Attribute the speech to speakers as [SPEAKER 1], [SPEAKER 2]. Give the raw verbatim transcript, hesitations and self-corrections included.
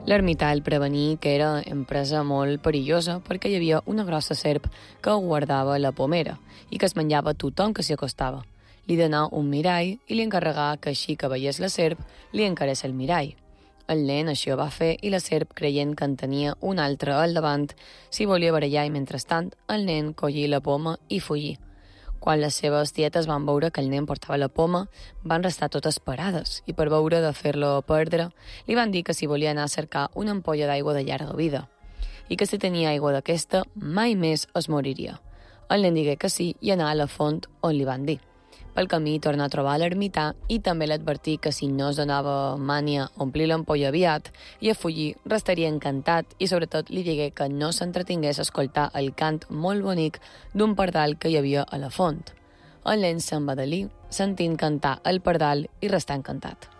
[SPEAKER 1] L'ermità el prevení que era empresa molt perillosa perquè hi havia una grossa serp que guardava la pomera i que es menjava tothom que s'hi acostava. Li donà un mirall i li encarregà que així que veiés la serp li encarés el mirall. El nen així ho va fer i la serp, creient que en tenia un altre al davant, s'hi volia barallar i mentrestant el nen collí la poma i fugí. Quan les seves tietes van veure que el nen portava la poma, van restar totes parades i per veure de fer-lo perdre, li van dir que si volia anar a cercar una ampolla d'aigua de llarga vida i que si tenia aigua d'aquesta mai més es moriria. El nen digué que sí i anà a la font on li van dir. Pel camí tornà a trobar l'ermità i també l'advertí que si no es donava mània a omplir l'ampolla aviat i a fugir restaria encantat i sobretot li digué que no s'entretingués a escoltar el cant molt bonic d'un pardal que hi havia a la font. El nen s'embadalí sentint cantar el pardal i restà encantat.